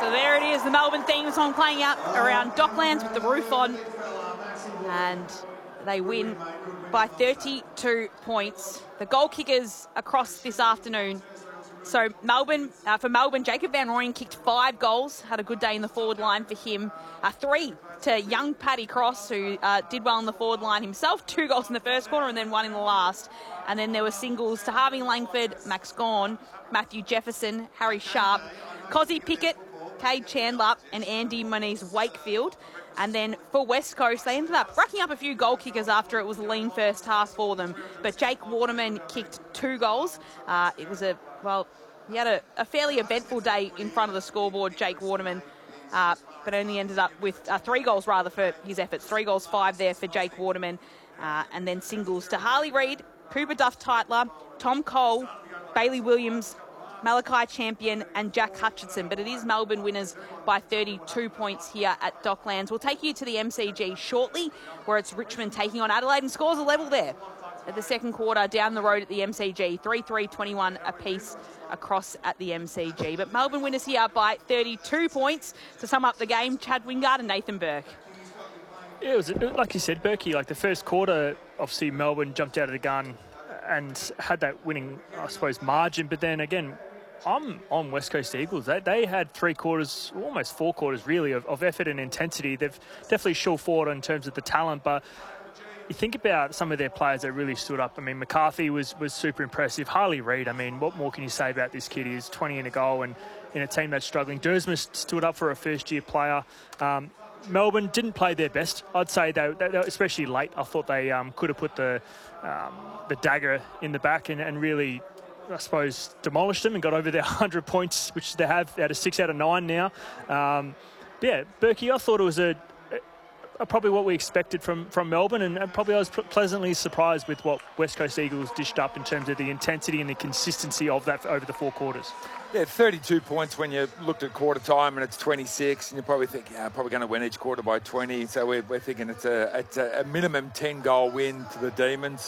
So there it is, the Melbourne theme song playing out around Docklands with the roof on. And they win by 32 points. The goal kickers across this afternoon. So Melbourne, for Melbourne, Jacob Van Rooyen kicked 5 goals, had a good day in the forward line for him. 3 to young Paddy Cross, who did well in the forward line himself. 2 goals in the first quarter and then 1 in the last. And then there were singles to Harvey Langford, Max Gawn, Matthew Jefferson, Harry Sharp, Cozzy Pickett, Cade Chandler and Andy Moniz-Wakefield. And then for West Coast, they ended up racking up a few goal kickers after it was a lean first half for them. But Jake Waterman kicked 2 goals. It was he had a fairly eventful day in front of the scoreboard, Jake Waterman, but only ended up with 3 goals rather for his efforts. 3 goals, 5 there for Jake Waterman. And then singles to Harley Reid, Cooper Duff-Tytler, Tom Cole, Bailey Williams, Malachi Champion and Jack Hutchinson. But it is Melbourne winners by 32 points here at Docklands. We'll take you to the MCG shortly, where it's Richmond taking on Adelaide, and scores a level there at the second quarter down the road at the MCG. 3-3-21 apiece across at the MCG. But Melbourne winners here by 32 points. To sum up the game, Chad Wingard and Nathan Burke. Yeah, it was, like you said, Berkey, like the first quarter, obviously Melbourne jumped out of the gun and had that winning, I suppose, margin. But then again, I'm on West Coast Eagles. They had 3 quarters, almost 4 quarters really, of effort and intensity. They've definitely shone forward in terms of the talent, but you think about some of their players that really stood up. I mean, McCarthy was super impressive. Harley Reid, I mean, what more can you say about this kid? He's 20 in a goal and in a team that's struggling. Dersma stood up for a first-year player. Melbourne didn't play their best. I'd say they especially late. I thought they could have put the dagger in the back and really, I suppose, demolished them and got over their 100 points, which they have out of 6 out of 9 now. Yeah, Berkey, I thought it was probably what we expected from Melbourne, and probably I was pleasantly surprised with what West Coast Eagles dished up in terms of the intensity and the consistency of that over the 4 quarters. Yeah, 32 points when you looked at quarter time and it's 26, and you probably think, probably going to win each quarter by 20. So we're thinking it's a minimum 10-goal win to the Demons.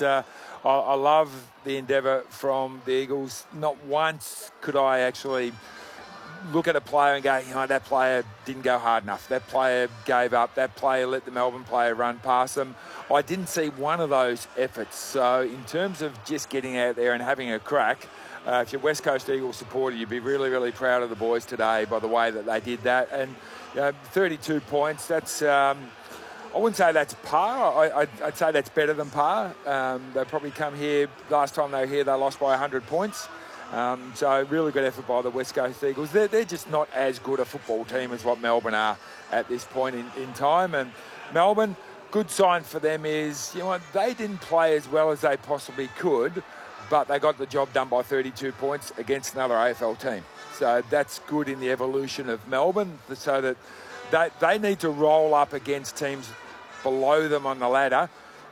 I love the endeavour from the Eagles. Not once could I actually look at a player and go, that player didn't go hard enough. That player gave up. That player let the Melbourne player run past them. I didn't see one of those efforts. So in terms of just getting out there and having a crack, if you're a West Coast Eagles supporter, you'd be really, really proud of the boys today by the way that they did that. And 32 points, that's... I wouldn't say that's par. I'd say that's better than par. They probably come here, last time they were here, they lost by 100 points. So really good effort by the West Coast Eagles. They're just not as good a football team as what Melbourne are at this point in time. And Melbourne, good sign for them is, they didn't play as well as they possibly could, but they got the job done by 32 points against another AFL team. So that's good in the evolution of Melbourne, so that they need to roll up against teams below them on the ladder